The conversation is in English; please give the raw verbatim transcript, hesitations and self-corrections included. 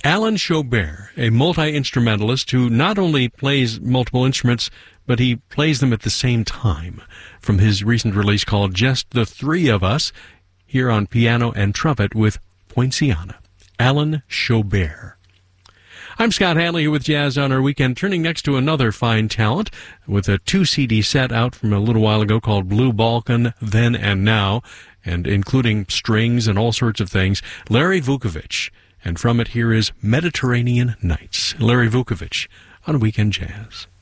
Alan Chaubert, a multi-instrumentalist who not only plays multiple instruments, but he plays them at the same time. From his recent release called Just the Three of Us, here on piano and trumpet with Poinciana, Alan Chaubert. I'm Scott Hanley here with Jazz on Our Weekend, turning next to another fine talent with a two-C D set out from a little while ago called Blue Balkan, Then and Now, and including strings and all sorts of things, Larry Vukovich. And from it, here is Mediterranean Nights. Larry Vukovich on Weekend Jazz.